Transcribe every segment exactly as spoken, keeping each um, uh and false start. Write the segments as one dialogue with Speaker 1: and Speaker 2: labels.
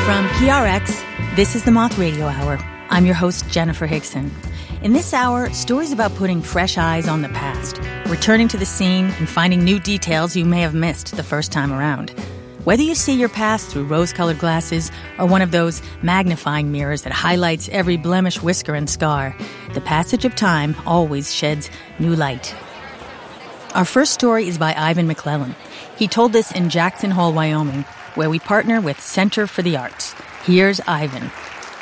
Speaker 1: From P R X, this is the Moth Radio Hour. I'm your host, Jennifer Hickson. In this hour, stories about putting fresh eyes on the past, returning to the scene and finding new details you may have missed the first time around. Whether you see your past through rose-colored glasses or one of those magnifying mirrors that highlights every blemish, whisker, and scar, the passage of time always sheds new light. Our first story is by Ivan McClellan. He told this in Jackson Hole, Wyoming, where we partner with Center for the Arts. Here's Ivan.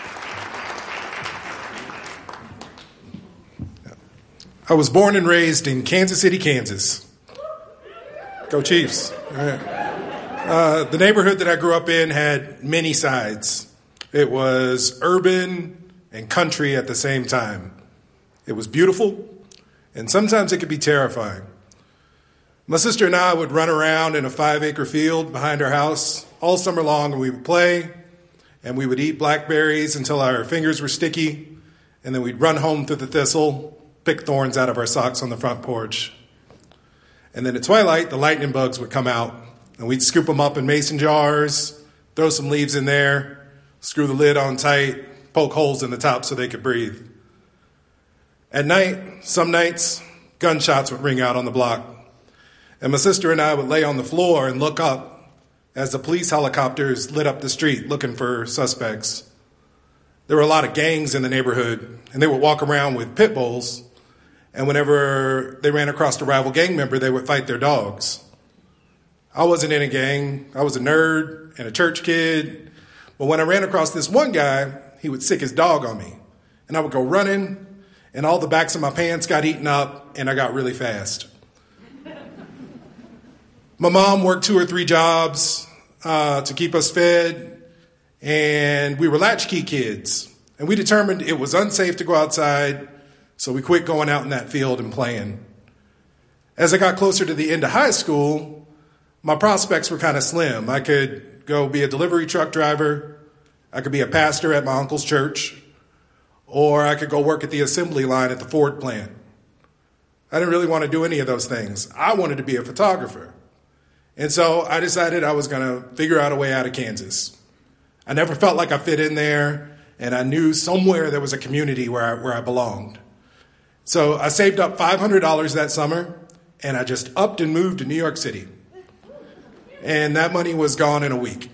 Speaker 2: I was born and raised in Kansas City, Kansas. Go Chiefs. All right. Uh, the neighborhood that I grew up in had many sides. It was urban and country at the same time. It was beautiful, and sometimes it could be terrifying. My sister and I would run around in a five-acre field behind our house all summer long, and we would play, and we would eat blackberries until our fingers were sticky, and then we'd run home through the thistle, pick thorns out of our socks on the front porch. And then at twilight, the lightning bugs would come out, and we'd scoop them up in mason jars, throw some leaves in there, screw the lid on tight, poke holes in the top so they could breathe. At night, some nights, gunshots would ring out on the block, and my sister and I would lay on the floor and look up as the police helicopters lit up the street looking for suspects. There were a lot of gangs in the neighborhood, and they would walk around with pit bulls, and whenever they ran across a rival gang member, they would fight their dogs. I wasn't in a gang. I was a nerd and a church kid. But when I ran across this one guy, he would sick his dog on me. And I would go running, and all the backs of my pants got eaten up, and I got really fast. My mom worked two or three jobs uh, to keep us fed, and we were latchkey kids. And we determined it was unsafe to go outside, so we quit going out in that field and playing. As I got closer to the end of high school, my prospects were kind of slim. I could go be a delivery truck driver, I could be a pastor at my uncle's church, or I could go work at the assembly line at the Ford plant. I didn't really want to do any of those things. I wanted to be a photographer. And so I decided I was going to figure out a way out of Kansas. I never felt like I fit in there, and I knew somewhere there was a community where I, where I belonged. So I saved up five hundred dollars that summer, and I just upped and moved to New York City. And that money was gone in a week.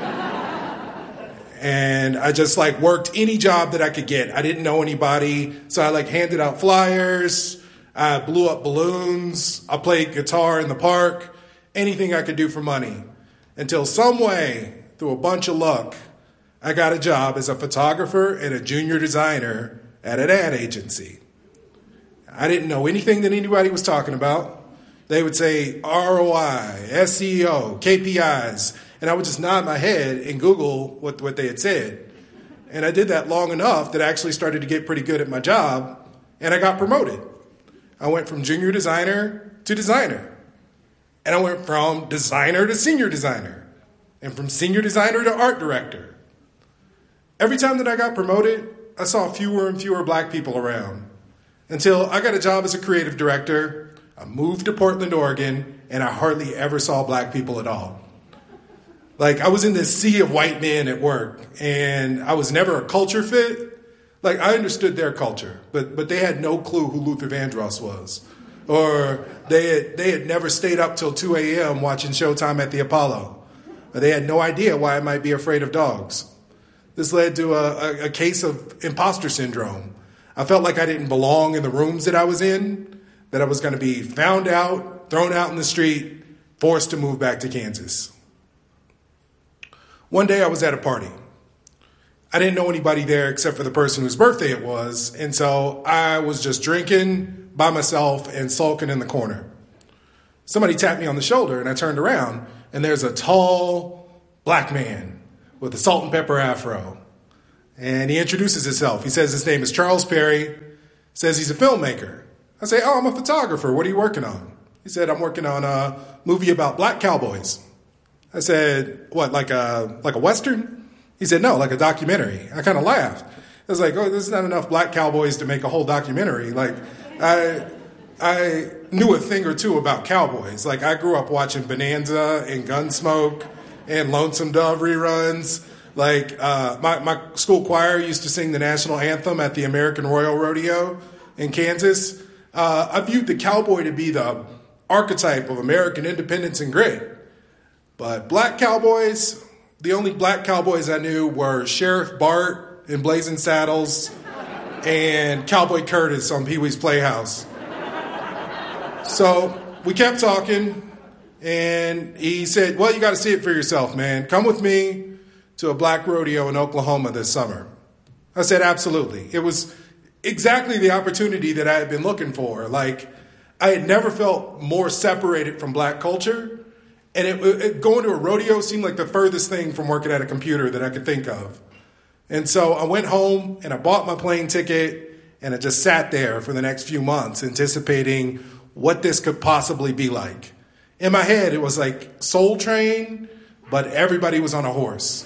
Speaker 2: And I just like worked any job that I could get. I didn't know anybody, so I like handed out flyers, I blew up balloons, I played guitar in the park, anything I could do for money. Until some way, through a bunch of luck, I got a job as a photographer and a junior designer at an ad agency. I didn't know anything that anybody was talking about. They would say R O I, S E O, K P Is, and I would just nod my head and Google what, what they had said. And I did that long enough that I actually started to get pretty good at my job, and I got promoted. I went from junior designer to designer. And I went from designer to senior designer, and from senior designer to art director. Every time that I got promoted, I saw fewer and fewer black people around, until I got a job as a creative director. I moved to Portland, Oregon, and I hardly ever saw black people at all. Like, I was in this sea of white men at work, and I was never a culture fit. Like, I understood their culture, but but they had no clue who Luther Vandross was. Or they had, they had never stayed up till two a.m. watching Showtime at the Apollo. Or they had no idea why I might be afraid of dogs. This led to a, a, a case of imposter syndrome. I felt like I didn't belong in the rooms that I was in, that I was going to be found out, thrown out in the street, forced to move back to Kansas. One day I was at a party. I didn't know anybody there except for the person whose birthday it was, and so I was just drinking by myself and sulking in the corner. Somebody tapped me on the shoulder, and I turned around, and there's a tall black man with a salt and pepper afro. And he introduces himself. He says his name is Charles Perry, says he's a filmmaker. I say, oh, I'm a photographer. What are you working on? He said, I'm working on a movie about black cowboys. I said, what, like a like a Western? He said, no, like a documentary. I kind of laughed. I was like, oh, there's not enough black cowboys to make a whole documentary. Like, I I knew a thing or two about cowboys. Like, I grew up watching Bonanza and Gunsmoke and Lonesome Dove reruns. Like, uh, my, my school choir used to sing the national anthem at the American Royal Rodeo in Kansas. Uh, I viewed the cowboy to be the archetype of American independence and grit. But black cowboys, the only black cowboys I knew were Sheriff Bart in Blazing Saddles and Cowboy Curtis on Pee-wee's Playhouse. So we kept talking, and he said, well, you got to see it for yourself, man. Come with me to a black rodeo in Oklahoma this summer. I said, absolutely. It was exactly the opportunity that I had been looking for. Like, I had never felt more separated from black culture. And it, it, going to a rodeo seemed like the furthest thing from working at a computer that I could think of. And so I went home and I bought my plane ticket and I just sat there for the next few months anticipating what this could possibly be like. In my head, it was like Soul Train, but everybody was on a horse.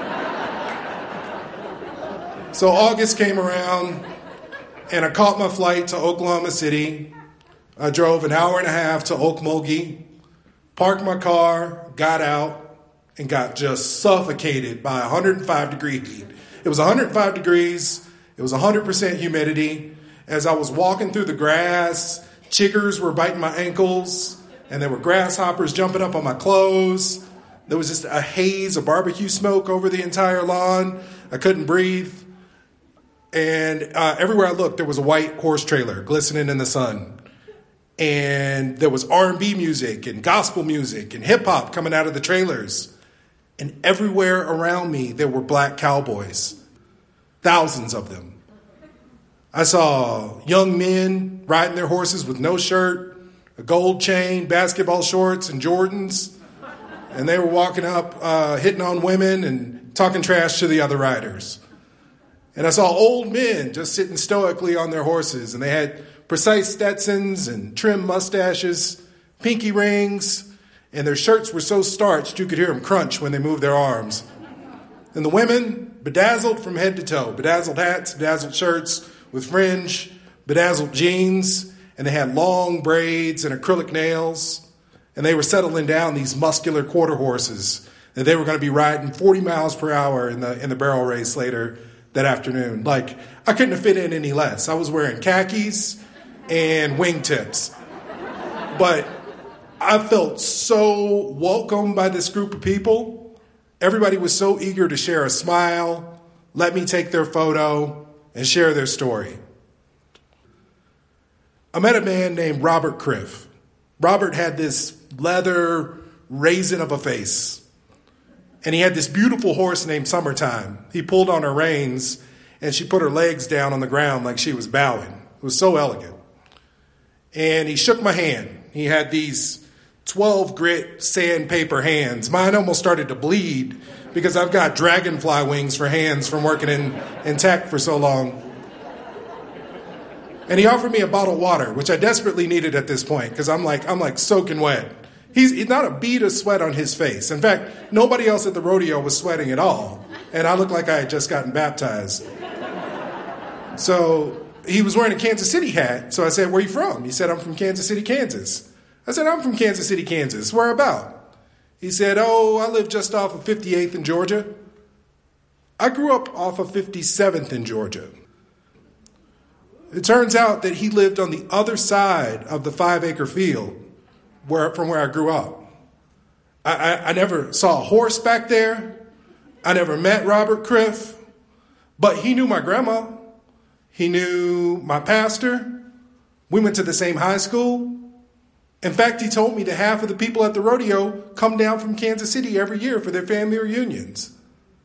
Speaker 2: So August came around and I caught my flight to Oklahoma City. I drove an hour and a half to Okmulgee. Parked my car, got out, and got just suffocated by one hundred five degree heat. It was one hundred five degrees. It was one hundred percent humidity. As I was walking through the grass, chiggers were biting my ankles, and there were grasshoppers jumping up on my clothes. There was just a haze of barbecue smoke over the entire lawn. I couldn't breathe. And uh, everywhere I looked, there was a white horse trailer glistening in the sun. And there was R and B music and gospel music and hip-hop coming out of the trailers. And everywhere around me, there were black cowboys, thousands of them. I saw young men riding their horses with no shirt, a gold chain, basketball shorts, and Jordans. And they were walking up, uh, hitting on women and talking trash to the other riders. And I saw old men just sitting stoically on their horses, and they had precise Stetsons and trim mustaches, pinky rings, and their shirts were so starched you could hear them crunch when they moved their arms. And the women, bedazzled from head to toe, bedazzled hats, bedazzled shirts with fringe, bedazzled jeans, and they had long braids and acrylic nails, and they were settling down these muscular quarter horses that they were going to be riding forty miles per hour in the in the barrel race later that afternoon. Like, I couldn't have fit in any less. I was wearing khakis and wingtips. But I felt so welcomed by this group of people. Everybody was so eager to share a smile, let me take their photo, and share their story. I met a man named Robert Criff. Robert had this leather raisin of a face. And he had this beautiful horse named Summertime. He pulled on her reins, and she put her legs down on the ground like she was bowing. It was so elegant. And he shook my hand. He had these twelve grit sandpaper hands. Mine almost started to bleed because I've got dragonfly wings for hands from working in, in tech for so long. And he offered me a bottle of water, which I desperately needed at this point because I'm like, I'm like soaking wet. He's, he's not a bead of sweat on his face. In fact, nobody else at the rodeo was sweating at all. And I looked like I had just gotten baptized. So he was wearing a Kansas City hat. So I said, where are you from? He said, I'm from Kansas City, Kansas. I said, I'm from Kansas City, Kansas. Where about? He said, oh, I live just off of fifty-eighth in Georgia. I grew up off of fifty-seventh in Georgia. It turns out that he lived on the other side of the five-acre field where, from where I grew up. I, I, I never saw a horse back there. I never met Robert Criff. But he knew my grandma. He knew my pastor. We went to the same high school. In fact, he told me that half of the people at the rodeo come down from Kansas City every year for their family reunions.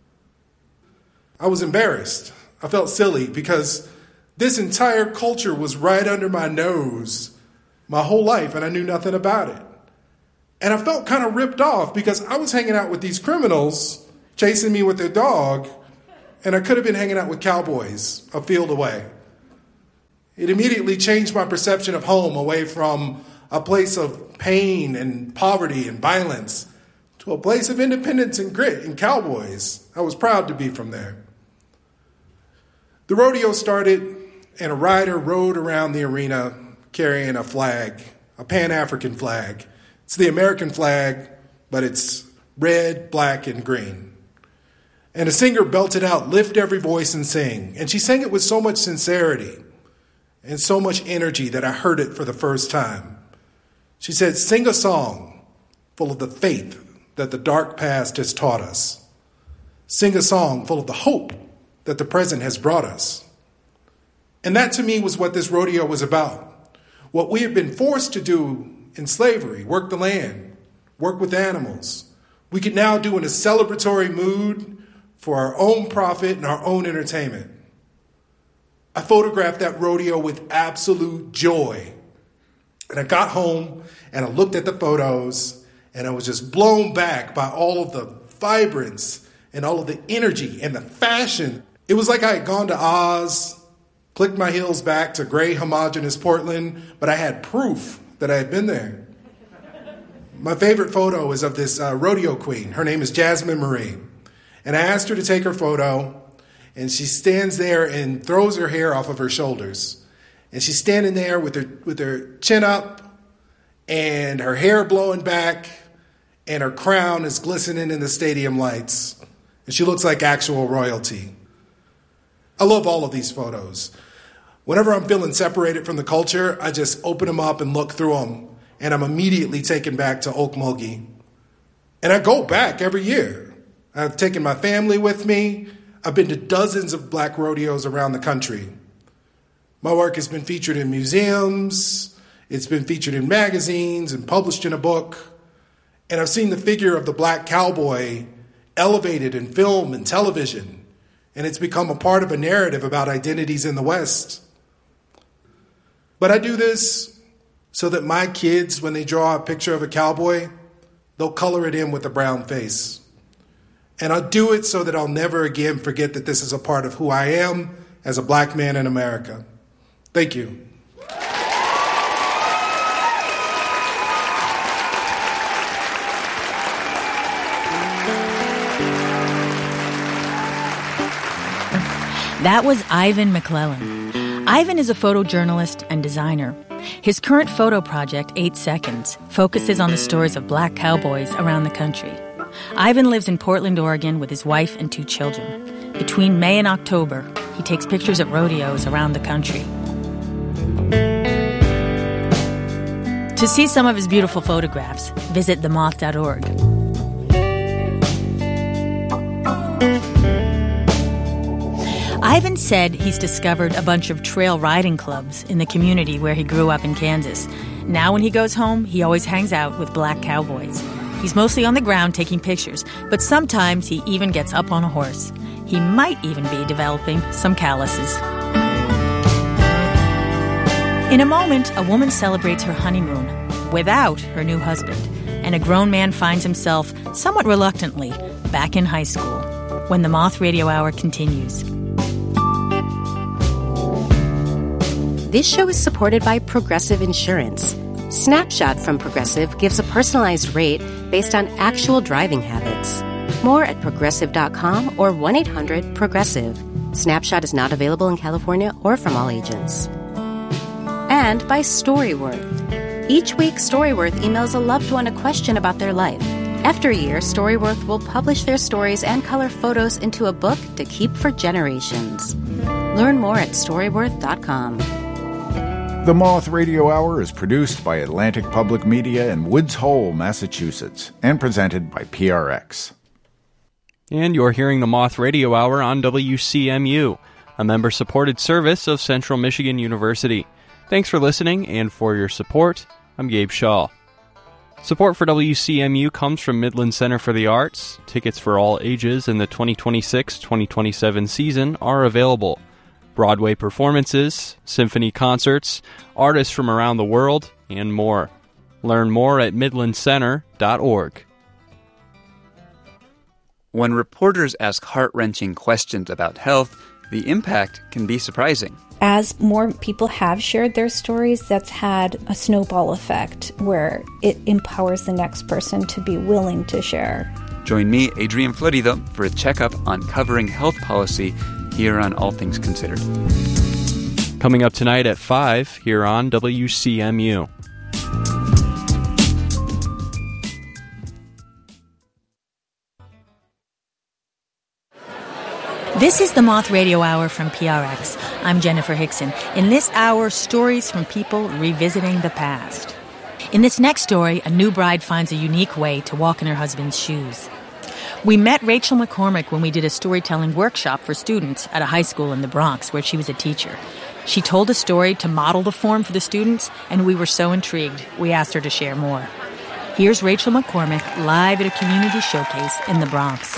Speaker 2: I was embarrassed. I felt silly because this entire culture was right under my nose my whole life, and I knew nothing about it. And I felt kind of ripped off because I was hanging out with these criminals chasing me with their dog, and I could have been hanging out with cowboys a field away. It immediately changed my perception of home away from a place of pain and poverty and violence to a place of independence and grit and cowboys. I was proud to be from there. The rodeo started, and a rider rode around the arena carrying a flag, a Pan-African flag. It's the American flag, but it's red, black, and green. And the singer belted out, "Lift every voice and sing." And she sang it with so much sincerity and so much energy that I heard it for the first time. She said, "Sing a song full of the faith that the dark past has taught us. Sing a song full of the hope that the present has brought us." And that to me was what this rodeo was about. What we have been forced to do in slavery, work the land, work with animals, we could now do in a celebratory mood for our own profit and our own entertainment. I photographed that rodeo with absolute joy. And I got home and I looked at the photos and I was just blown back by all of the vibrance and all of the energy and the fashion. It was like I had gone to Oz, clicked my heels back to gray homogeneous Portland, but I had proof that I had been there. My favorite photo is of this uh, rodeo queen. Her name is Jasmine Marie. And I asked her to take her photo, and she stands there and throws her hair off of her shoulders. And she's standing there with her with her chin up and her hair blowing back, and her crown is glistening in the stadium lights. And she looks like actual royalty. I love all of these photos. Whenever I'm feeling separated from the culture, I just open them up and look through them, and I'm immediately taken back to Okmulgee. And I go back every year. I've taken my family with me. I've been to dozens of black rodeos around the country. My work has been featured in museums. It's been featured in magazines and published in a book. And I've seen the figure of the black cowboy elevated in film and television. And it's become a part of a narrative about identities in the West. But I do this so that my kids, when they draw a picture of a cowboy, they'll color it in with a brown face. And I'll do it so that I'll never again forget that this is a part of who I am as a black man in America. Thank you.
Speaker 1: That was Ivan McClellan. Ivan is a photojournalist and designer. His current photo project, Eight Seconds, focuses on the stories of black cowboys around the country. Ivan lives in Portland, Oregon with his wife and two children. Between May and October, he takes pictures at rodeos around the country. To see some of his beautiful photographs, visit the moth dot org. Ivan said he's discovered a bunch of trail riding clubs in the community where he grew up in Kansas. Now when he goes home, he always hangs out with black cowboys. He's mostly on the ground taking pictures, but sometimes he even gets up on a horse. He might even be developing some calluses. In a moment, a woman celebrates her honeymoon without her new husband, and a grown man finds himself, somewhat reluctantly, back in high school when the Moth Radio Hour continues.
Speaker 3: This show is supported by Progressive Insurance. Snapshot from Progressive gives a personalized rate based on actual driving habits. More at progressive dot com or one eight hundred progressive. Snapshot is not available in California or from all agents. And by Storyworth. Each week, Storyworth emails a loved one a question about their life. After a year, Storyworth will publish their stories and color photos into a book to keep for generations. Learn more at storyworth dot com.
Speaker 4: The Moth Radio Hour is produced by Atlantic Public Media in Woods Hole, Massachusetts, and presented by P R X.
Speaker 5: And you're hearing the Moth Radio Hour on W C M U, a member-supported service of Central Michigan University. Thanks for listening and for your support. I'm Gabe Shaw. Support for W C M U comes from Midland Center for the Arts. Tickets for all ages in the twenty twenty-six twenty twenty-seven season are available. Broadway performances, symphony concerts, artists from around the world, and more. Learn more at midland center dot org.
Speaker 6: When reporters ask heart-wrenching questions about health, the impact can be surprising.
Speaker 7: As more people have shared their stories, that's had a snowball effect where it empowers the next person to be willing to share.
Speaker 6: Join me, Adrian Florido, for a checkup on covering health policy here on All Things Considered.
Speaker 5: Coming up tonight at five here on W C M U.
Speaker 1: This is the Moth Radio Hour from P R X. I'm Jennifer Hickson. In this hour, stories from people revisiting the past. In this next story, a new bride finds a unique way to walk in her husband's shoes. We met Rachel McCormick when we did a storytelling workshop for students at a high school in the Bronx where she was a teacher. She told a story to model the form for the students, and we were so intrigued, we asked her to share more. Here's Rachel McCormick live at a community showcase in the Bronx.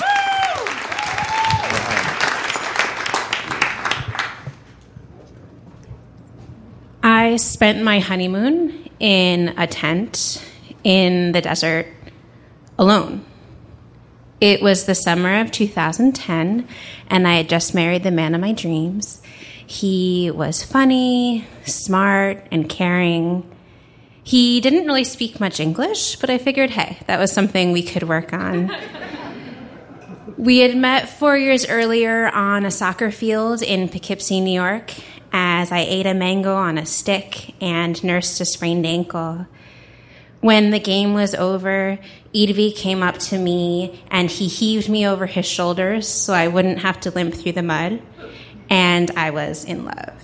Speaker 8: I spent my honeymoon in a tent in the desert alone. It was the summer of two thousand ten, and I had just married the man of my dreams. He was funny, smart, and caring. He didn't really speak much English, but I figured, hey, that was something we could work on. We had met four years earlier on a soccer field in Poughkeepsie, New York, as I ate a mango on a stick and nursed a sprained ankle. When the game was over, Idvi came up to me and he heaved me over his shoulders so I wouldn't have to limp through the mud, and I was in love.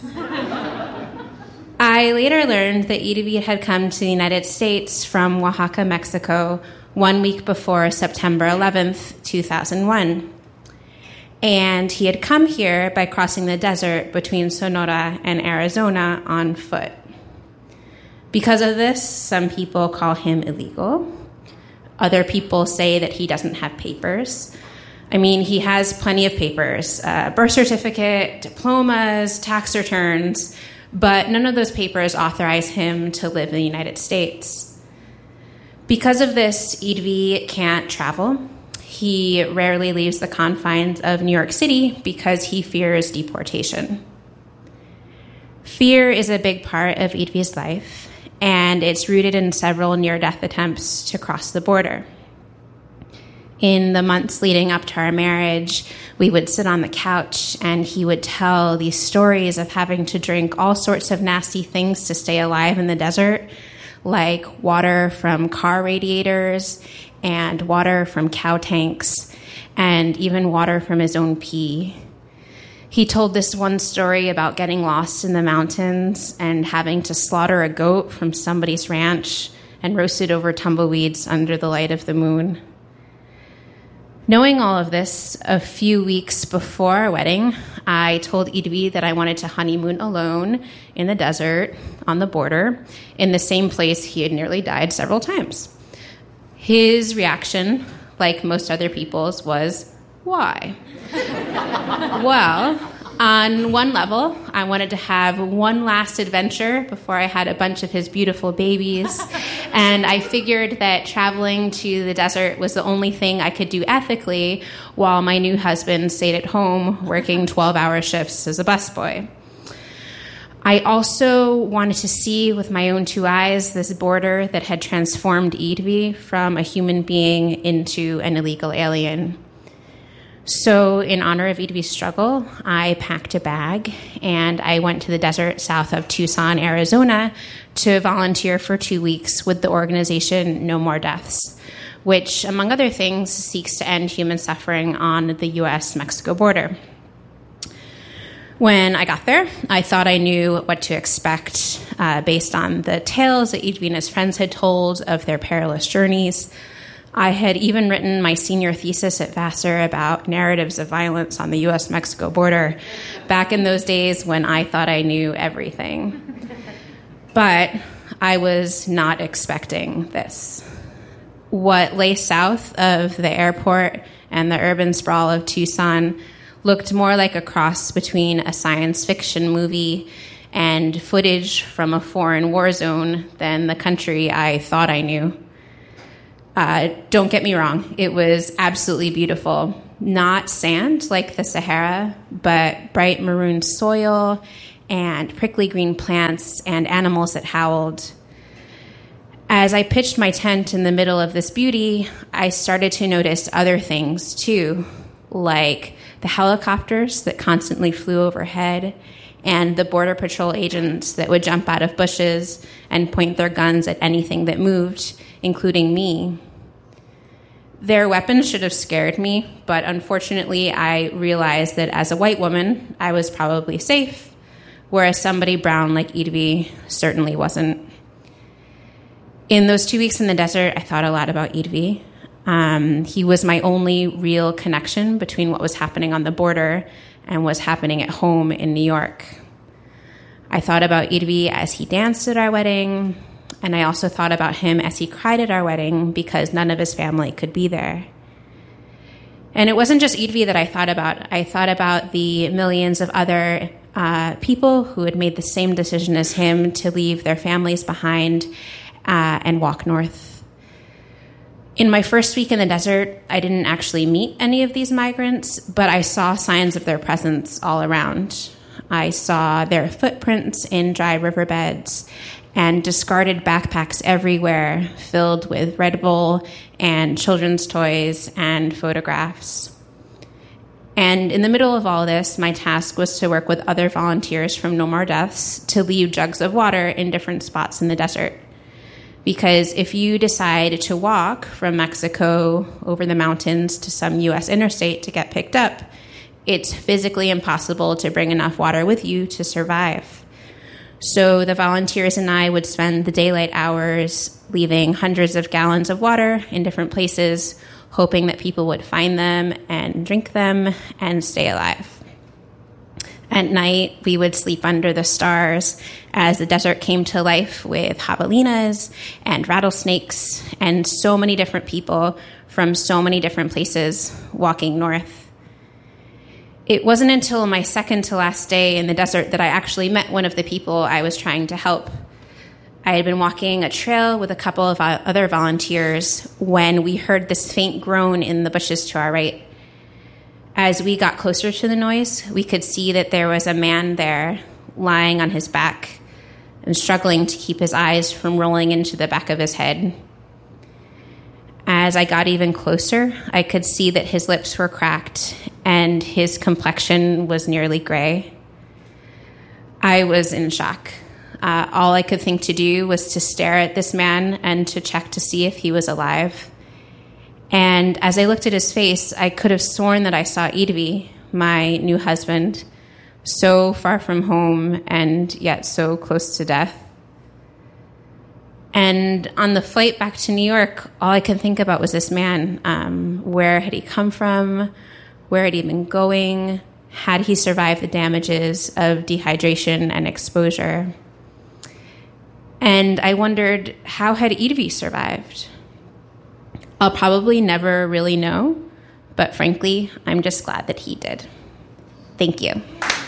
Speaker 8: I later learned that Idvi had come to the United States from Oaxaca, Mexico, one week before September eleventh, two thousand one. And he had come here by crossing the desert between Sonora and Arizona on foot. Because of this, some people call him illegal. Other people say that he doesn't have papers. I mean, he has plenty of papers, uh, birth certificate, diplomas, tax returns, but none of those papers authorize him to live in the United States. Because of this, Idvi can't travel. He rarely leaves the confines of New York City because he fears deportation. Fear is a big part of Idvi's life, and it's rooted in several near-death attempts to cross the border. In the months leading up to our marriage, we would sit on the couch and he would tell these stories of having to drink all sorts of nasty things to stay alive in the desert, like water from car radiators and water from cow tanks and even water from his own pee. He told this one story about getting lost in the mountains and having to slaughter a goat from somebody's ranch and roast it over tumbleweeds under the light of the moon. Knowing all of this, a few weeks before our wedding, I told Idvi that I wanted to honeymoon alone in the desert on the border, in the same place he had nearly died several times. His reaction, like most other people's, was, why? Well, on one level, I wanted to have one last adventure before I had a bunch of his beautiful babies, and I figured that traveling to the desert was the only thing I could do ethically while my new husband stayed at home working twelve-hour shifts as a busboy. I also wanted to see with my own two eyes this border that had transformed Idvi from a human being into an illegal alien. So in honor of Idvi's struggle, I packed a bag and I went to the desert south of Tucson, Arizona to volunteer for two weeks with the organization No More Deaths, which, among other things, seeks to end human suffering on the U S Mexico border. When I got there, I thought I knew what to expect uh, based on the tales that Idvi and his friends had told of their perilous journeys. I had even written my senior thesis at Vassar about narratives of violence on the U S Mexico border back in those days when I thought I knew everything. But I was not expecting this. What lay south of the airport and the urban sprawl of Tucson looked more like a cross between a science fiction movie and footage from a foreign war zone than the country I thought I knew. Uh, don't get me wrong, it was absolutely beautiful. Not sand like the Sahara, but bright maroon soil and prickly green plants and animals that howled. As I pitched my tent in the middle of this beauty, I started to notice other things too, like the helicopters that constantly flew overhead and the Border Patrol agents that would jump out of bushes and point their guns at anything that moved, including me. Their weapons should have scared me, but unfortunately I realized that as a white woman, I was probably safe, whereas somebody brown like Idvi certainly wasn't. In those two weeks in the desert, I thought a lot about Idvi. Um, he was my only real connection between what was happening on the border and what was happening at home in New York. I thought about Idvi as he danced at our wedding, and I also thought about him as he cried at our wedding because none of his family could be there. And it wasn't just Idvi that I thought about. I thought about the millions of other uh, people who had made the same decision as him to leave their families behind uh, and walk north. In my first week in the desert, I didn't actually meet any of these migrants, but I saw signs of their presence all around. I saw their footprints in dry riverbeds and discarded backpacks everywhere filled with Red Bull and children's toys and photographs. And in the middle of all this, my task was to work with other volunteers from No More Deaths to leave jugs of water in different spots in the desert. Because if you decide to walk from Mexico over the mountains to some U S interstate to get picked up, it's physically impossible to bring enough water with you to survive. So the volunteers and I would spend the daylight hours leaving hundreds of gallons of water in different places, hoping that people would find them and drink them and stay alive. At night, we would sleep under the stars as the desert came to life with javelinas and rattlesnakes and so many different people from so many different places walking north. It wasn't until my second to last day in the desert that I actually met one of the people I was trying to help. I had been walking a trail with a couple of other volunteers when we heard this faint groan in the bushes to our right. As we got closer to the noise, we could see that there was a man there lying on his back and struggling to keep his eyes from rolling into the back of his head. As I got even closer, I could see that his lips were cracked and his complexion was nearly gray. I was in shock. Uh, all I could think to do was to stare at this man and to check to see if he was alive. And as I looked at his face, I could have sworn that I saw Idvi, my new husband, so far from home and yet so close to death. And on the flight back to New York, all I could think about was this man. Um, where had he come from? Where had he been going? Had he survived the damages of dehydration and exposure? And I wondered, how had Idvi survived? I'll probably never really know, but frankly, I'm just glad that he did. Thank you.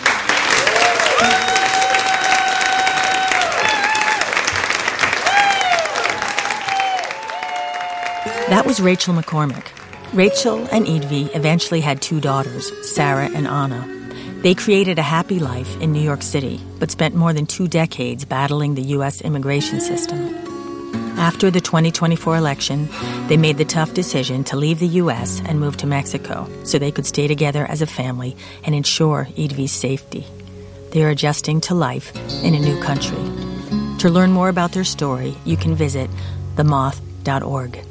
Speaker 1: That was Rachel McCormick. Rachel and Idvi eventually had two daughters, Sarah and Anna. They created a happy life in New York City, but spent more than two decades battling the U S immigration system. After the twenty twenty-four election, they made the tough decision to leave the U S and move to Mexico so they could stay together as a family and ensure Idvi's safety. They are adjusting to life in a new country. To learn more about their story, you can visit the moth dot org.